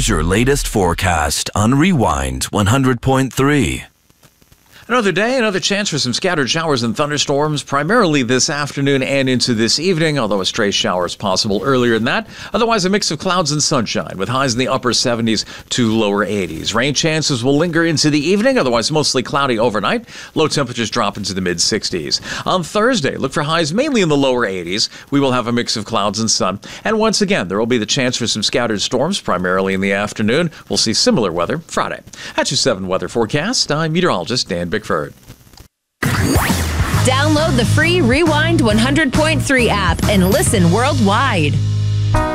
Here's your latest forecast on Rewind 100.3. Another day, another chance for some scattered showers and thunderstorms, primarily this afternoon and into this evening, although a stray shower is possible earlier than that. Otherwise, a mix of clouds and sunshine, with highs in the upper 70s to lower 80s. Rain chances will linger into the evening, otherwise mostly cloudy overnight. Low temperatures drop into the mid-60s. On Thursday, look for highs mainly in the lower 80s. We will have a mix of clouds and sun. And once again, there will be the chance for some scattered storms, primarily in the afternoon. We'll see similar weather Friday. That's your 7 weather forecast. I'm meteorologist Dan Bickford. Download the free Rewind 100.3 app and listen worldwide.